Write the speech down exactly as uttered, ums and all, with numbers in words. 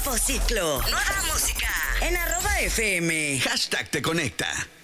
Nuevo ciclo. Nueva música. En arroba F M. Hashtag te conecta.